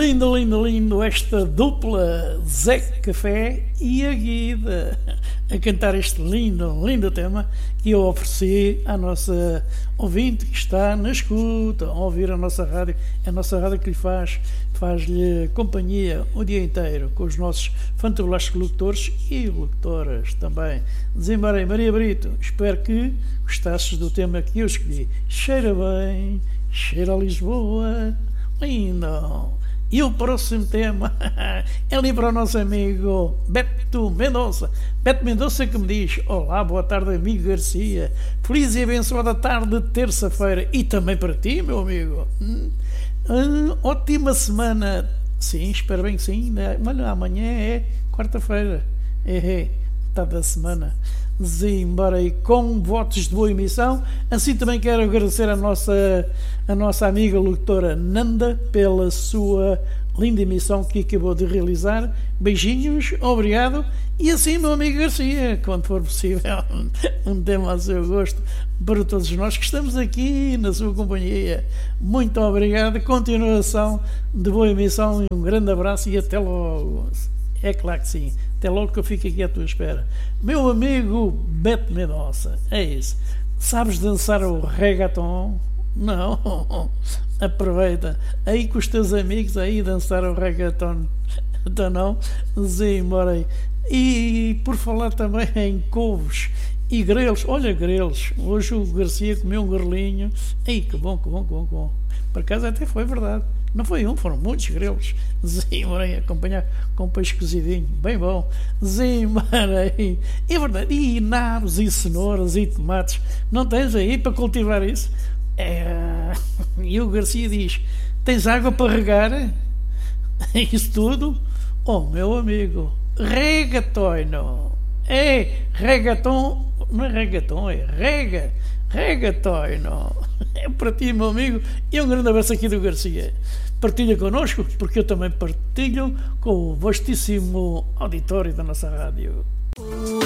Lindo, lindo, lindo esta dupla Zé Café e a Guida a cantar este lindo, lindo tema que eu ofereci à nossa ouvinte que está na escuta, a ouvir a nossa rádio que lhe faz-lhe companhia o dia inteiro com os nossos fantásticos locutores e locutoras também. Desembarei Maria Brito, espero que gostasses do tema que eu escolhi. Cheira bem, cheira a Lisboa, lindo. E o próximo tema é ali para o nosso amigo Beto Mendonça. Beto Mendonça que me diz: olá, boa tarde amigo Garcia, feliz e abençoada tarde de terça-feira, e também para ti, meu amigo. Ótima semana. Sim, espero bem que sim. Olha, amanhã é quarta-feira, metade da semana. Embora aí com votos de boa emissão. Assim também quero agradecer a nossa amiga locutora Nanda pela sua linda emissão que acabou de realizar. Beijinhos, obrigado. E assim, meu amigo Garcia, quando for possível, um tema ao seu gosto para todos nós que estamos aqui na sua companhia. Muito obrigado, continuação de boa emissão e um grande abraço e até logo. É claro que sim. Até logo que eu fico aqui à tua espera. Meu amigo Beto Mendonça, é isso. Sabes dançar o reggaeton? Não. Aproveita. Aí com os teus amigos aí dançar o reggaeton. Então não. Embora aí. E por falar também em couves e grelos. Olha, grelos. Hoje o Garcia comeu um grelinho. Ei, que bom, que bom, que bom, que bom. Por acaso até foi verdade. Não foi um, foram muitos grelos. Zimbarei acompanhar com peixe cozidinho, bem bom. Zimbarei. É verdade. E nabos e cenouras e tomates. Não tens aí para cultivar isso? E o Garcia diz: tens água para regar? Isso tudo? Oh, meu amigo, reggaeton. Reggaeton. Não é reggaeton, é reggaeton. É para ti, meu amigo, e um grande abraço aqui do Garcia. Partilha connosco, porque eu também partilho com o vastíssimo auditório da nossa rádio.